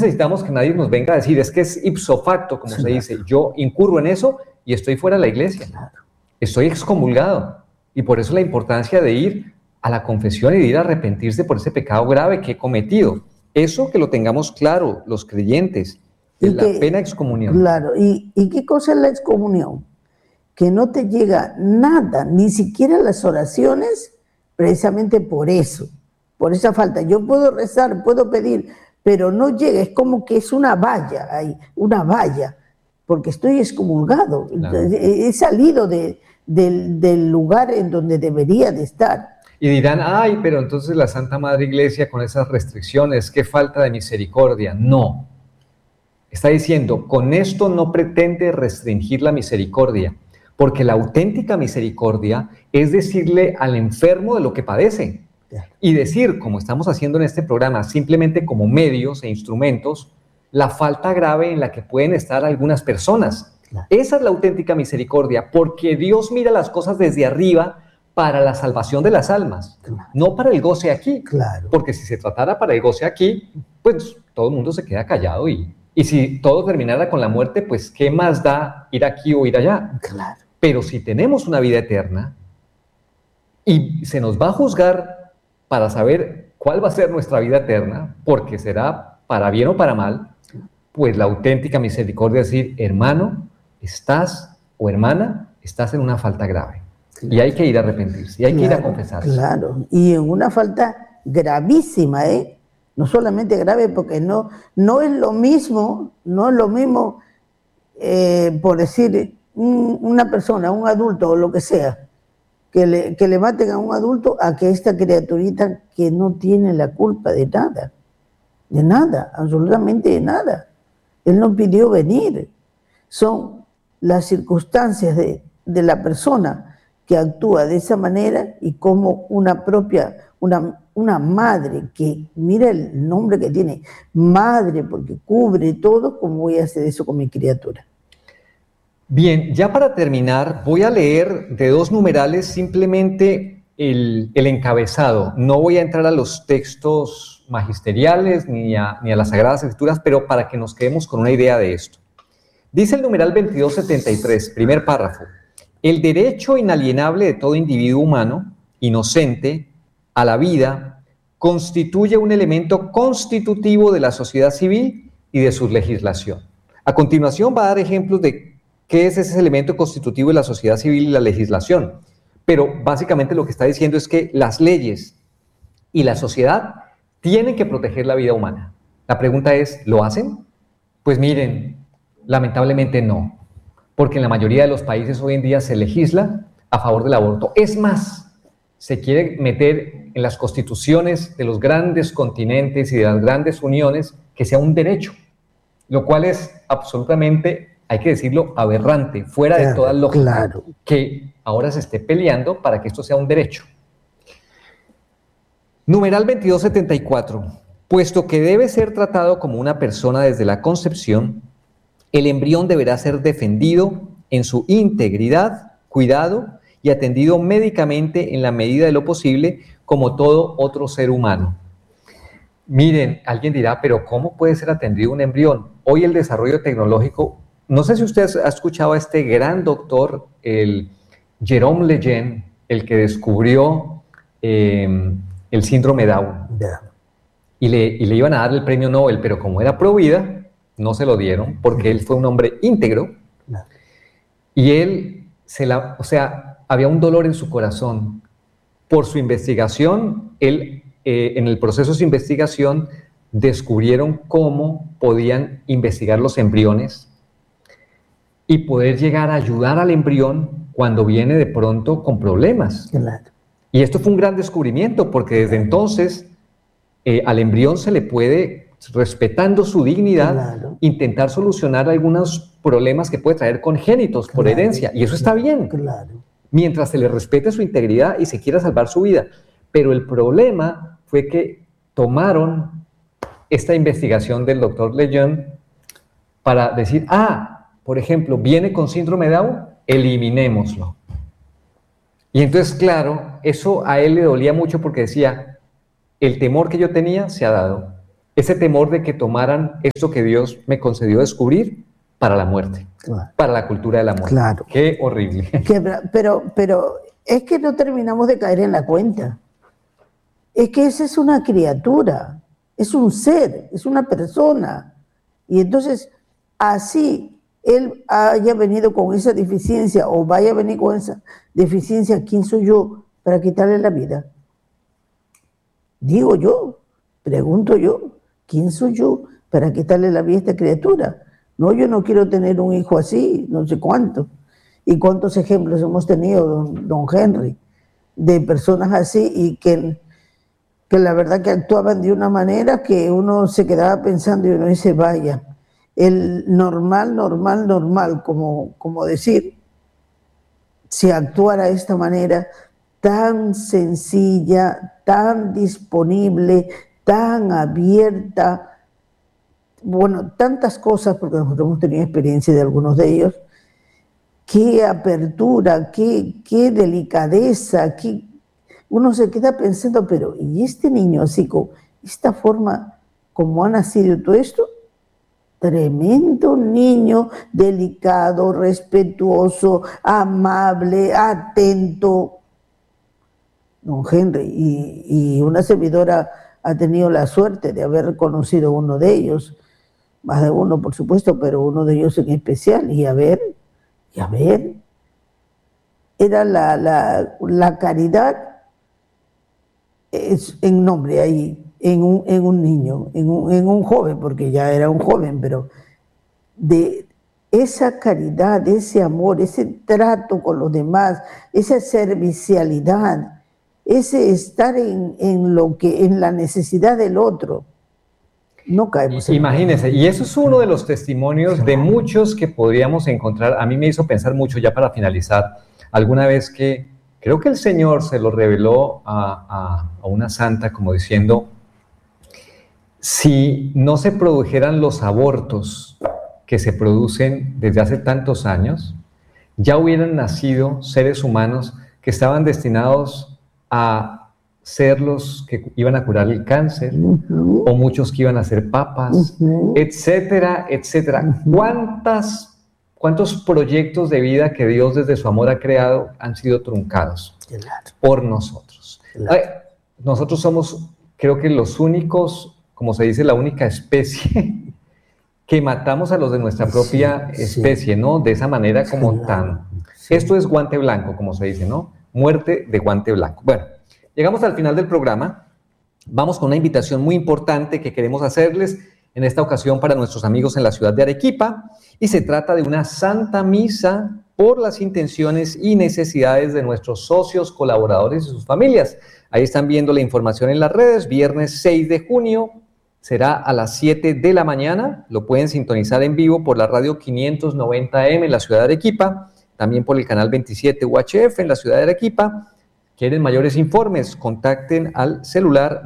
necesitamos que nadie nos venga a decir, es que es ipso facto, como se dice, yo incurro en eso y estoy fuera de la iglesia, estoy excomulgado. Y por eso la importancia de ir a la confesión y de ir a arrepentirse por ese pecado grave que he cometido. Eso que lo tengamos claro, los creyentes, es la pena excomunión. Claro, ¿y qué cosa es la excomunión? Que no te llega nada, ni siquiera las oraciones, precisamente por eso, por esa falta. Yo puedo rezar, puedo pedir, pero no llega, es como que es una valla ahí, una valla, porque estoy excomulgado, claro. He salido del lugar en donde debería de estar. Y dirán, ay, pero entonces la Santa Madre Iglesia con esas restricciones, qué falta de misericordia. No, está diciendo, con esto no pretende restringir la misericordia, porque la auténtica misericordia es decirle al enfermo de lo que padece. Y decir, como estamos haciendo en este programa, simplemente como medios e instrumentos, la falta grave en la que pueden estar algunas personas. Claro. Esa es la auténtica misericordia, porque Dios mira las cosas desde arriba para la salvación de las almas, claro. No para el goce aquí. Claro. Porque si se tratara para el goce aquí, pues todo el mundo se queda callado y si todo terminara con la muerte, pues ¿qué más da ir aquí o ir allá? Claro. Pero si tenemos una vida eterna y se nos va a juzgar para saber cuál va a ser nuestra vida eterna, porque será para bien o para mal, pues la auténtica misericordia es decir, hermano, estás, o hermana, estás en una falta grave. Claro. Y hay que ir a arrepentirse, y hay que ir a confesarse. Claro, y en una falta gravísima, ¿eh? No solamente grave, porque no es lo mismo, por decir, una persona, un adulto o lo que sea, que le maten a un adulto a que esta criaturita que no tiene la culpa de nada, absolutamente de nada. Él no pidió venir. Son las circunstancias de la persona que actúa de esa manera y como una madre que, mira el nombre que tiene, madre, porque cubre todo, ¿cómo voy a hacer eso con mi criatura? Bien, ya para terminar, voy a leer de 2 numerales simplemente el encabezado. No voy a entrar a los textos magisteriales ni a las Sagradas Escrituras, pero para que nos quedemos con una idea de esto. Dice el numeral 2273, primer párrafo. El derecho inalienable de todo individuo humano, inocente, a la vida, constituye un elemento constitutivo de la sociedad civil y de su legislación. A continuación va a dar ejemplos de qué es ese elemento constitutivo de la sociedad civil y la legislación. Pero básicamente lo que está diciendo es que las leyes y la sociedad tienen que proteger la vida humana. La pregunta es, ¿lo hacen? Pues miren, lamentablemente no, porque en la mayoría de los países hoy en día se legisla a favor del aborto. Es más, se quiere meter en las constituciones de los grandes continentes y de las grandes uniones que sea un derecho, lo cual es absolutamente, hay que decirlo, aberrante, fuera de toda lógica, que ahora se esté peleando para que esto sea un derecho. Numeral 2274. Puesto que debe ser tratado como una persona desde la concepción, el embrión deberá ser defendido en su integridad, cuidado y atendido médicamente en la medida de lo posible como todo otro ser humano. Miren, alguien dirá, pero ¿cómo puede ser atendido un embrión? Hoy el desarrollo tecnológico, no sé si usted ha escuchado a este gran doctor, el Jerome Lejeune, el que descubrió el síndrome Down. Y le iban a dar el premio Nobel, pero como era pro vida, no se lo dieron, porque él fue un hombre íntegro. Y él, había un dolor en su corazón. Por su investigación, él, en el proceso de su investigación, descubrieron cómo podían investigar los embriones y poder llegar a ayudar al embrión cuando viene de pronto con problemas. Y esto fue un gran descubrimiento, porque desde entonces al embrión se le puede, respetando su dignidad, intentar solucionar algunos problemas que puede traer congénitos por herencia, y eso está bien, mientras se le respete su integridad y se quiera salvar su vida. Pero el problema fue que tomaron esta investigación del doctor Lejeune para decir, por ejemplo, viene con síndrome de Down, eliminémoslo. Y entonces, claro, eso a él le dolía mucho porque decía, el temor que yo tenía se ha dado. ese temor de que tomaran esto que Dios me concedió descubrir para la muerte, Claro. para la cultura de la muerte. Claro. Qué horrible. Pero es que no terminamos de caer en la cuenta. Es que esa es una criatura, es un ser, es una persona. Y entonces, así él haya venido con esa deficiencia o vaya a venir con esa deficiencia, ¿quién soy yo para quitarle la vida? Digo yo, pregunto yo, ¿quién soy yo para quitarle la vida a esta criatura? No, yo no quiero tener un hijo así, no sé cuánto. Y cuántos ejemplos hemos tenido, don Henry, de personas así y que la verdad que actuaban de una manera que uno se quedaba pensando y uno dice, vaya, el normal, como decir, si actuara de esta manera tan sencilla, tan disponible, tan abierta, bueno, tantas cosas, porque nosotros hemos tenido experiencia de algunos de ellos, qué apertura, qué delicadeza, uno se queda pensando, pero ¿y este niño así, con esta forma, como ha nacido todo esto? Tremendo niño, delicado, respetuoso, amable, atento. Don Henry, y una servidora ha tenido la suerte de haber conocido uno de ellos, más de uno por supuesto, pero uno de ellos en especial, y a ver, era la caridad en nombre ahí, en un niño, en un joven, porque ya era un joven, pero de esa caridad, ese amor, ese trato con los demás, esa servicialidad, ese estar en la necesidad del otro. No caemos en Imagínense, y eso es uno de los testimonios de muchos que podríamos encontrar. A mí me hizo pensar mucho, ya para finalizar, alguna vez que creo que el Señor se lo reveló a una santa como diciendo, si no se produjeran los abortos que se producen desde hace tantos años, ya hubieran nacido seres humanos que estaban destinados a ser los que iban a curar el cáncer, o muchos que iban a ser papas, etcétera, etcétera. ¿Cuántos proyectos de vida que Dios desde su amor ha creado han sido truncados por nosotros? Nosotros somos, creo que los únicos, como se dice, la única especie que matamos a los de nuestra propia especie, ¿no? De esa manera como tan... Esto es guante blanco, como se dice, ¿no? Muerte de guante blanco. Bueno, llegamos al final del programa. Vamos con una invitación muy importante que queremos hacerles en esta ocasión para nuestros amigos en la ciudad de Arequipa, y se trata de una santa misa por las intenciones y necesidades de nuestros socios, colaboradores y sus familias. Ahí están viendo la información en las redes. Viernes 6 de junio será a las 7 de la mañana. Lo pueden sintonizar en vivo por la radio 590M en la ciudad de Arequipa, también por el canal 27 UHF en la ciudad de Arequipa. ¿Quieren mayores informes? Contacten al celular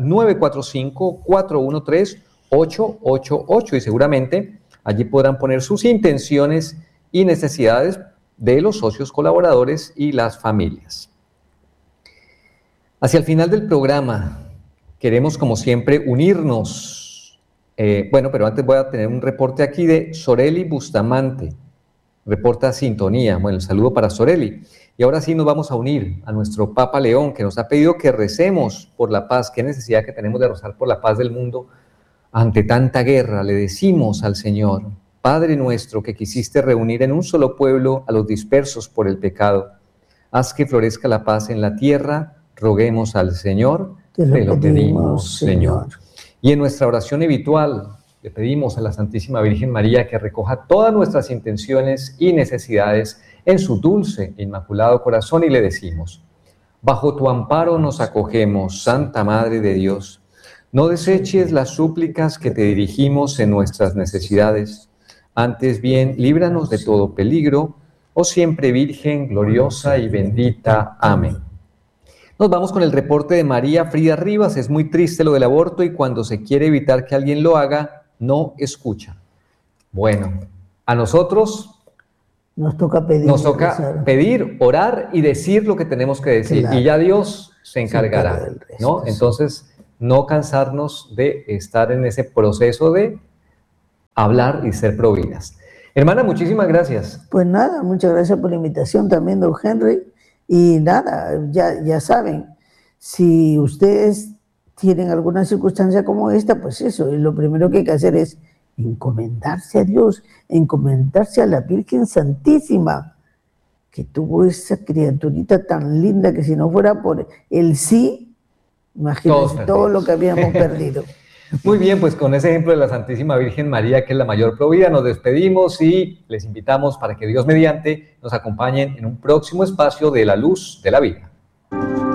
945-413-888 y seguramente allí podrán poner sus intenciones y necesidades de los socios colaboradores y las familias. Hacia el final del programa queremos, como siempre, unirnos. Pero antes voy a tener un reporte aquí de Soreli Bustamante. Reporta sintonía. Bueno, el saludo para Soreli. Y ahora sí nos vamos a unir a nuestro Papa León, que nos ha pedido que recemos por la paz. Qué necesidad que tenemos de rezar por la paz del mundo ante tanta guerra. Le decimos al Señor: Padre nuestro, que quisiste reunir en un solo pueblo a los dispersos por el pecado, haz que florezca la paz en la tierra. Roguemos al Señor. Te lo pedimos, Señor. Y en nuestra oración habitual le pedimos a la Santísima Virgen María que recoja todas nuestras intenciones y necesidades en su dulce e inmaculado corazón, y le decimos: bajo tu amparo nos acogemos, Santa Madre de Dios. No deseches las súplicas que te dirigimos en nuestras necesidades. Antes bien, líbranos de todo peligro, oh siempre Virgen gloriosa y bendita. Amén. Nos vamos con el reporte de María Frida Rivas. Es muy triste lo del aborto y cuando se quiere evitar que alguien lo haga, no escucha. Bueno, a nosotros nos toca pedir, orar y decir lo que tenemos que decir. Claro. Y ya Dios se encargará, ¿no? Entonces, no cansarnos de estar en ese proceso de hablar y ser providas. Hermana, muchísimas gracias. Pues nada, muchas gracias por la invitación también, don Henry. Y nada, ya saben, si ustedes tienen alguna circunstancia como esta, pues eso, lo primero que hay que hacer es encomendarse a Dios, encomendarse a la Virgen Santísima, que tuvo esa criaturita tan linda que si no fuera por el sí, imagínense todo lo que habíamos perdido. Muy bien, pues con ese ejemplo de la Santísima Virgen María, que es la mayor provida, nos despedimos y les invitamos para que Dios mediante nos acompañen en un próximo espacio de la luz de la vida.